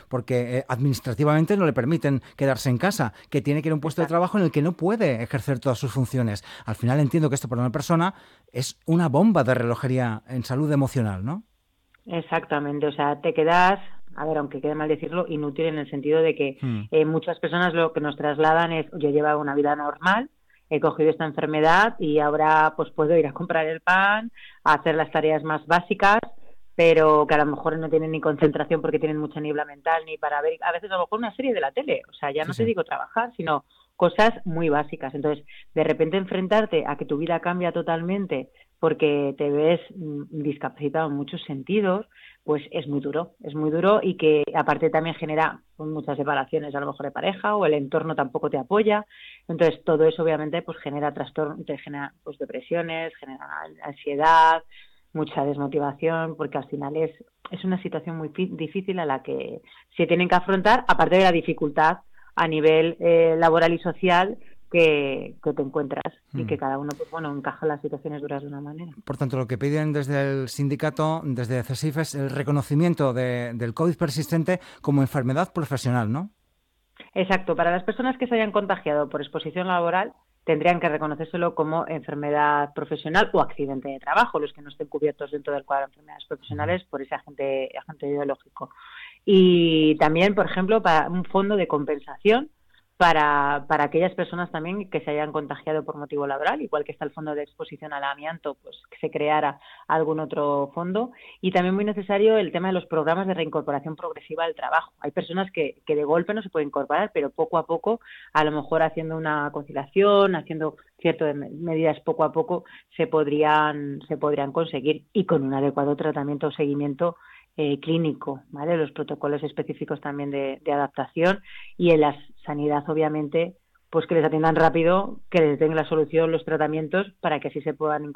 porque administrativamente no le permiten quedarse en casa, que tiene que ir a un puesto de Exacto. trabajo en el que no puede ejercer todas sus funciones. Al final entiendo que esto para una persona es una bomba de relojería en salud emocional, ¿no? Exactamente, o sea, te quedas, a ver, aunque quede mal decirlo, inútil en el sentido de que Mm. muchas personas lo que nos trasladan es, yo llevaba una vida normal, he cogido esta enfermedad y ahora pues puedo ir a comprar el pan, a hacer las tareas más básicas, pero que a lo mejor no tienen ni concentración porque tienen mucha niebla mental, ni para ver, a veces a lo mejor una serie de la tele, o sea, ya Sí, no te sí. digo trabajar, sino cosas muy básicas. Entonces, de repente enfrentarte a que tu vida cambia totalmente porque te ves discapacitado en muchos sentidos, pues es muy duro y que aparte también genera pues, muchas separaciones a lo mejor de pareja o el entorno tampoco te apoya. Entonces todo eso obviamente pues genera trastorno, te genera pues depresiones, genera ansiedad, mucha desmotivación, porque al final es una situación muy difícil a la que se tienen que afrontar, aparte de la dificultad a nivel laboral y social que te encuentras y Mm. que cada uno, pues bueno, encaja las situaciones duras de una manera. Por tanto, lo que piden desde el sindicato, desde CESIF, es el reconocimiento del COVID persistente como enfermedad profesional, ¿no? Exacto, para las personas que se hayan contagiado por exposición laboral, tendrían que reconocérselo como enfermedad profesional o accidente de trabajo, los que no estén cubiertos dentro del cuadro de enfermedades Ujú. profesionales por ese agente ideológico. Y también, por ejemplo, para un fondo de compensación para aquellas personas también que se hayan contagiado por motivo laboral, igual que está el fondo de exposición al amianto, pues que se creara algún otro fondo. Y también muy necesario el tema de los programas de reincorporación progresiva al trabajo. Hay personas que de golpe no se pueden incorporar, pero poco a poco, a lo mejor haciendo una conciliación, haciendo ciertas medidas poco a poco, se podrían conseguir y con un adecuado tratamiento o seguimiento clínico, ¿vale? Los protocolos específicos también de adaptación y en la sanidad, obviamente, pues que les atiendan rápido, que les den la solución, los tratamientos, para que así se puedan incorporar